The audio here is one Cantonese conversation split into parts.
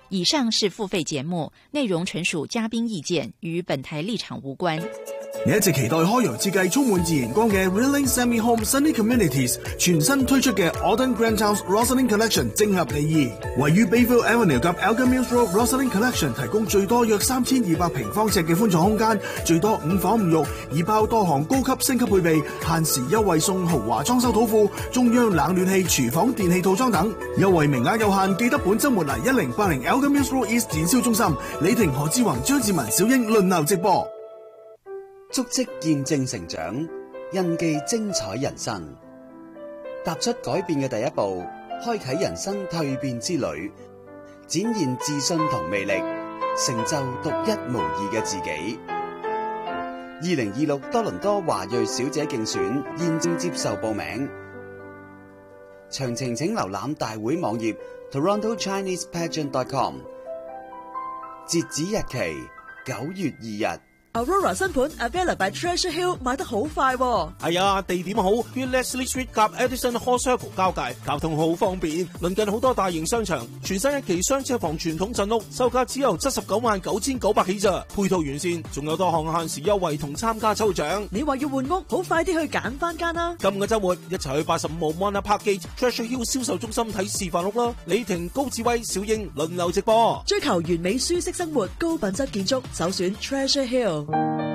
以上是付費節目，內容純屬嘉賓意見，與本台立場無關。 你一直期待開揚設計充滿自然光嘅 Relink Semi Home Sunny Communities 全新推出嘅 Autumn Grand House Rosalind Collection 正合你意。位於 Bayville Avenue 及 Elgin Mills Road Rosalind Collection 提供最多約3200平方尺嘅寬敞空間，最多5房5浴，已包多項高級升級配備，限時優惠送豪華裝修土庫、中央冷暖氣、廚房電器套裝等，優惠名額有限，記得本週末嚟1080 Elgin Mills Road East 展銷中心，李婷、何志宏、張志文、小英輪流直播。 足跡見證成長，印記精彩人生。踏出改變嘅第一步，開啟人生蛻變之旅，展現自信同魅力，成就獨一無二嘅自己。2026多倫多華裔小姐競選現正接受報名，詳情請瀏覽大會網頁 TorontoChinesePageant.com。截止日期9月2日。 Aurora 新盤 Avila by Treasure Hill 買得好快喎。 係啊，地點好，於 Leslie Street 夾 Edison Hall Circle 交界，交通好方便，鄰近好多大型商場。全新一期雙車房傳統鎮屋，售價只由799900起咋，配套完善，仲有多項限時優惠同參加抽獎。 你話要換屋，好快啲去揀翻間啦！ 今個週末一齊去85號 Mona Parkgate Treasure Hill 銷售中心睇示範屋啦！李婷、高志威、小英輪流直播， 追求完美舒適生活，高品質建築，首選 Treasure Hill。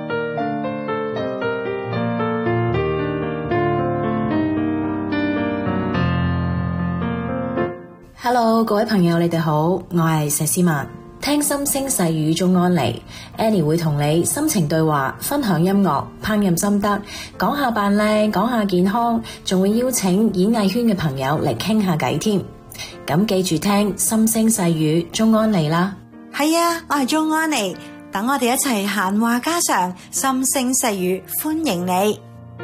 Hello， 各位朋友，你哋好，我係佘詩曼。聽心聲細語中安妮 Annie 會同你心情對話，分享音樂、烹飪心得，講下扮靚，講下健康，仲會邀請演藝圈嘅朋友嚟傾下偈添。咁記住聽心聲細語中安妮啦。 係啊，我係中安妮。等我哋一齊閒話家常，心聲細語，歡迎你。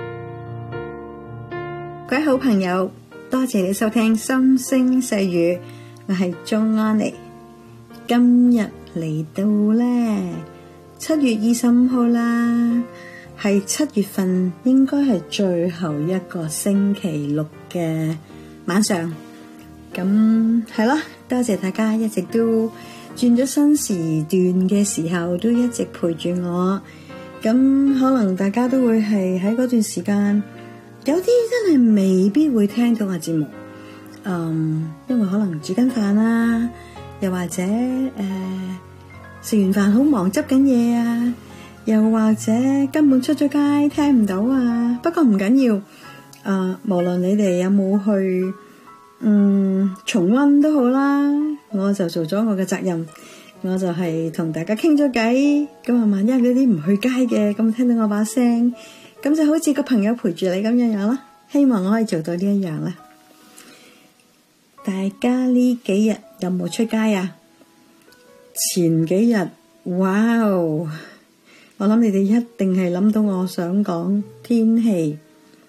各位好朋友，多謝你收聽心聲細語，我係鍾安妮。今日嚟到咧7月25號啦，係7月份應該係最後一個星期六嘅晚上。咁係咯，多謝大家一直都轉咗新時段嘅時候都一直陪住我，咁可能大家都會係喺嗰段時間，有啲真係未必會聽到我節目，因為可能煮緊飯啦，又或者食完飯好忙執緊嘢啊，又或者根本出咗街聽唔到啊。不過唔緊要，無論你哋有冇去重溫都好啦，我就做咗我嘅責任，我就係同大家傾咗偈。咁啊，萬一嗰啲唔去街嘅，咁聽到我把聲，咁就好似個朋友陪住你咁樣樣啦。希望我可以做到呢一樣啦。大家呢幾日有冇出街啊？前幾日，哇哦！我諗你哋一定係諗到我想講天氣。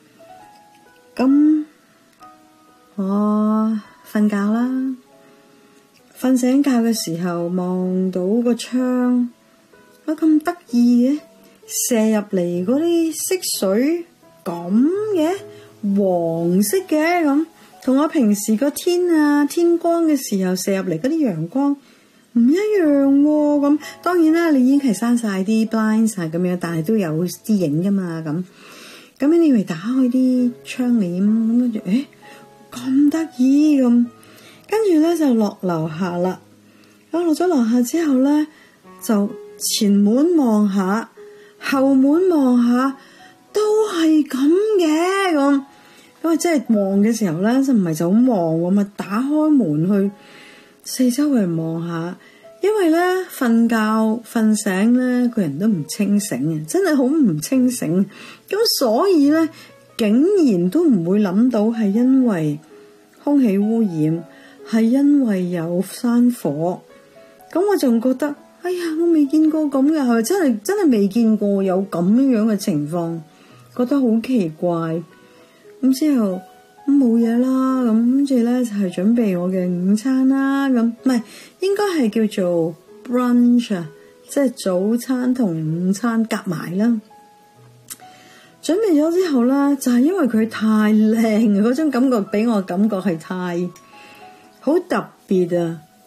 咁我瞓覺啦，瞓醒覺嘅時候望到個窗，咁得意嘅，射入嚟嗰啲色水咁嘅，黃色嘅，咁同我平時個天光嘅時候射入嚟嗰啲陽光唔一樣喎。咁當然啦，你已經係閂晒啲 blinds 咁樣，但係都有啲影噶嘛。咁你以為打開啲窗簾，咁跟住咁得意咁，跟住咧就落樓下啦。我落咗樓下之後咧，就前門望下，後門望下，都係咁嘅咁。因為真係望嘅時候咧，就唔係就咁望喎，咪打開門去四周圍望下。因為咧瞓覺瞓醒咧，個人都唔清醒嘅，真係好唔清醒。咁所以咧，竟然都唔會諗到係因為空氣污染，係因為有山火。咁我仲覺得，哎呀，我未見過咁嘅，係咪真係未見過有咁樣嘅情況，覺得好奇怪。咁之後冇嘢啦，咁跟住咧就係準備我嘅午餐啦。咁唔係，應該係叫做 brunch 啊，即係早餐同午餐夾埋啦。準備咗之後啦，就係因為佢太靚，嗰種感覺俾我感覺係太好特別啊！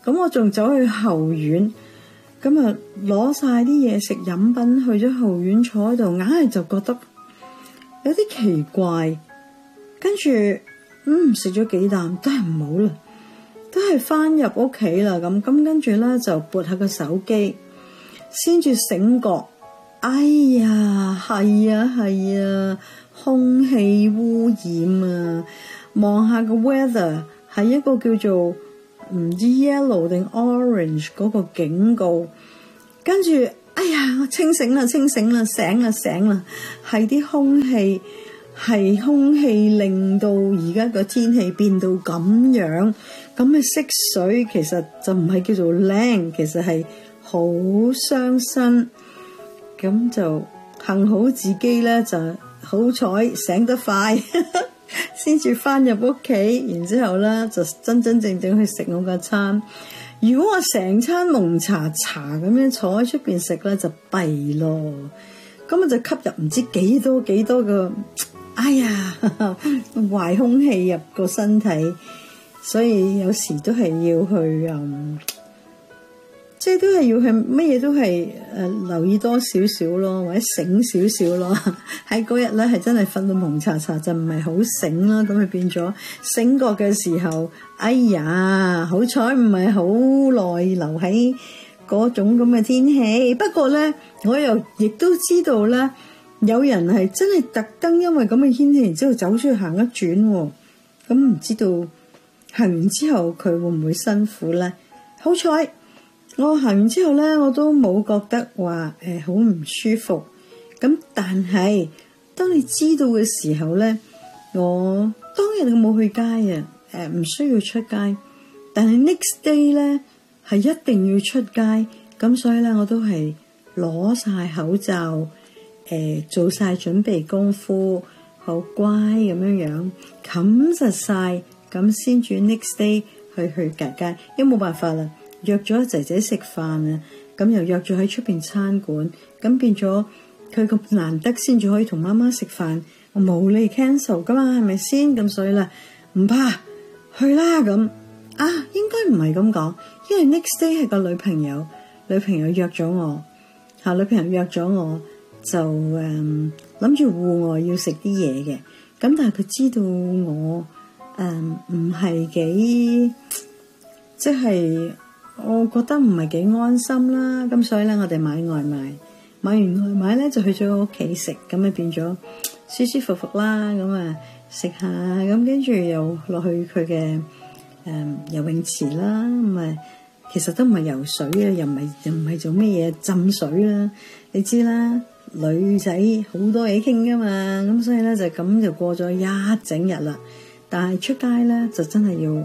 咁我仲走去後院，咁啊攞晒啲嘢食飲品去咗後院坐喺度，硬係就覺得有啲奇怪，跟住食咗幾啖都係唔好啦，都係翻入屋企啦，咁跟住咧就撥下個手機，先至醒覺，哎呀，係啊，空氣污染啊！望下個 weather 係一個叫做唔知 yellow 定 orange 嗰個警告，跟住哎呀，我清醒啦，醒啦，係啲空氣令到而家個天氣變到咁樣，咁嘅色水其實就唔係叫做靚，其實係好傷身。咁就幸好自己咧就好彩醒得快，先至翻入屋企，然之後咧就真正去食我個餐。如果我成餐蒙查查咁樣坐喺出邊食咧，就弊咯。咁我就吸入唔知幾多個，哎呀，壞空氣入個身體，所以有時都係要去即係都係要去乜嘢都係留意多少少咯，或者醒少少咯。喺嗰日咧係真係瞓到蒙查查，就唔係好醒啦，咁就變咗醒覺嘅時候，哎呀，好彩唔係好耐留喺嗰種咁嘅天氣。不過咧，我又亦都知道咧，有人係真係特登因為咁嘅天氣，然之後走出去行一轉喎。咁唔知道行完之後佢會唔會辛苦咧？好彩我行完之後咧，我都冇覺得話好唔舒服。咁但係當你知道嘅時候咧，我當日我冇去街啊，唔需要出街。但係 next day 咧係一定要出街，咁所以咧我都係攞晒口罩，做晒準備功夫，好乖咁樣冚實晒，咁先至 next day 去街，因為冇辦法啦。約咗仔仔食飯啊，咁又約咗喺出邊餐館，咁變咗佢咁難得先至可以同媽媽食飯，我冇理 cancel 噶嘛，係咪先？咁所以咧唔怕去啦咁啊，應該唔係咁講，因為 next day 係個女朋友約咗我，女朋友約咗我就諗住戶外要食啲嘢嘅，咁但係佢知道我唔係幾即係。我覺得唔係幾安心啦，咁所以咧我哋買外賣，買完外賣咧就去咗屋企食，咁啊變咗舒舒服服啦，咁啊食下，咁跟住又落去佢嘅游泳池啦，咁啊其實都唔係游水啊，又唔係做咩嘢浸水啦，你知啦，女仔好多嘢傾噶嘛，咁所以咧就咁就過咗一整日啦，但係出街咧就真係要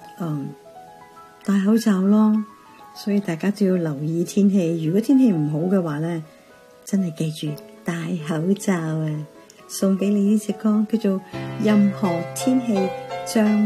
戴口罩咯，所以大家都要留意天氣。如果天氣唔好嘅話咧，真係記住戴口罩啊！送俾你呢隻歌叫做《任何天氣像